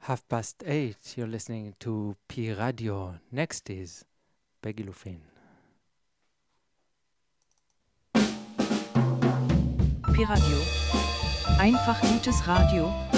8:30. You're listening to Pi Radio. Next is Peggy Lufin. Pi Radio. Einfach gutes Radio.